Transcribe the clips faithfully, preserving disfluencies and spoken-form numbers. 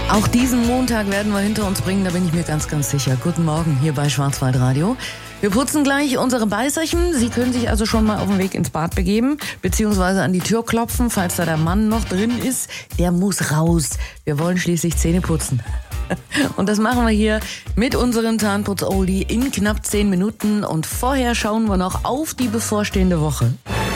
Auch diesen Montag werden wir hinter uns bringen, da bin ich mir ganz, ganz sicher. Guten Morgen hier bei Schwarzwaldradio. Wir putzen gleich unsere Beißerchen. Sie können sich also schon mal auf den Weg ins Bad begeben, beziehungsweise an die Tür klopfen, falls da der Mann noch drin ist. Der muss raus. Wir wollen schließlich Zähne putzen. Und das machen wir hier mit unserem Zahnputz-Oldie in knapp zehn Minuten. Und vorher schauen wir noch auf die bevorstehende Woche.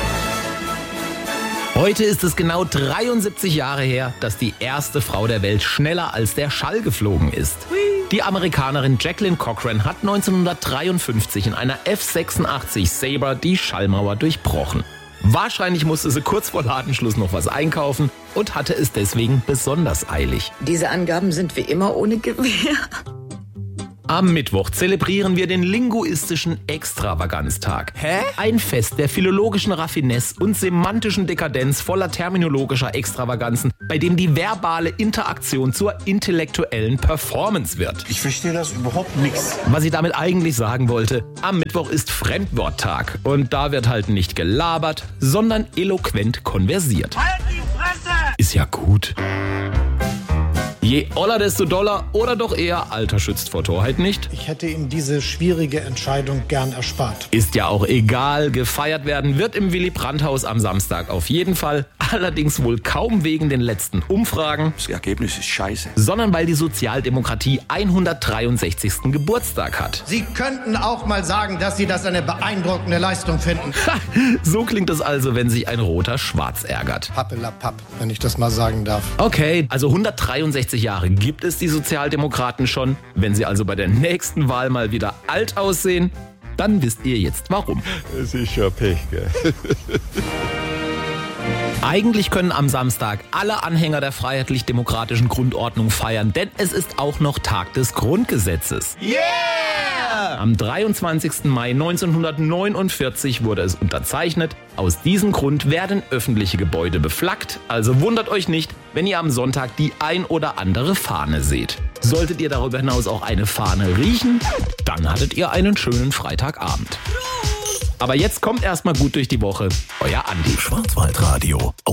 Heute ist es genau dreiundsiebzig Jahre her, dass die erste Frau der Welt schneller als der Schall geflogen ist. Die Amerikanerin Jacqueline Cochran hat neunzehnhundertdreiundfünfzig in einer F sechsundachtzig Sabre die Schallmauer durchbrochen. Wahrscheinlich musste sie kurz vor Ladenschluss noch was einkaufen und hatte es deswegen besonders eilig. Diese Angaben sind wie immer ohne Gewähr. Am Mittwoch zelebrieren wir den linguistischen Extravaganztag. Hä? Ein Fest der philologischen Raffinesse und semantischen Dekadenz voller terminologischer Extravaganzen, bei dem die verbale Interaktion zur intellektuellen Performance wird. Ich verstehe das überhaupt nichts. Was ich damit eigentlich sagen wollte, am Mittwoch ist Fremdworttag. Und da wird halt nicht gelabert, sondern eloquent konversiert. Halt die Fresse! Ist ja gut. Je oller, desto doller oder doch eher Alter schützt vor Torheit nicht. Ich hätte ihm diese schwierige Entscheidung gern erspart. Ist ja auch egal, gefeiert werden wird im Willy-Brandt-Haus am Samstag auf jeden Fall. Allerdings wohl kaum wegen den letzten Umfragen. Das Ergebnis ist scheiße. Sondern weil die Sozialdemokratie hundertdreiundsechzigsten Geburtstag hat. Sie könnten auch mal sagen, dass Sie das eine beeindruckende Leistung finden. Ha, so klingt es also, wenn sich ein roter Schwarz ärgert. Pappelapapp, wenn ich das mal sagen darf. Okay, also hundertdreiundsechzig Jahre gibt es die Sozialdemokraten schon. Wenn sie also bei der nächsten Wahl mal wieder alt aussehen, dann wisst ihr jetzt warum. Es ist schon Pech, gell? Eigentlich können am Samstag alle Anhänger der freiheitlich-demokratischen Grundordnung feiern, denn es ist auch noch Tag des Grundgesetzes. Yeah! Am dreiundzwanzigsten Mai neunzehnhundertneunundvierzig wurde es unterzeichnet. Aus diesem Grund werden öffentliche Gebäude beflaggt, also wundert euch nicht, wenn ihr am Sonntag die ein oder andere Fahne seht. Solltet ihr darüber hinaus auch eine Fahne riechen, dann hattet ihr einen schönen Freitagabend. Aber jetzt kommt erstmal gut durch die Woche. Euer Andi. Schwarzwaldradio.